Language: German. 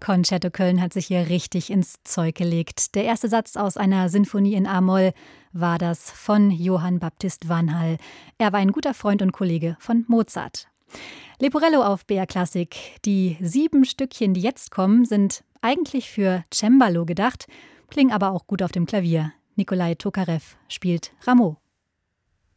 Concerto Köln hat sich hier richtig ins Zeug gelegt. Der erste Satz aus einer Sinfonie in A-Moll war das von Johann Baptist Vanhal. Er war ein guter Freund und Kollege von Mozart. Leporello auf BR Klassik. Die 7 Stückchen, die jetzt kommen, sind eigentlich für Cembalo gedacht, klingen aber auch gut auf dem Klavier. Nikolai Tokarev spielt Rameau.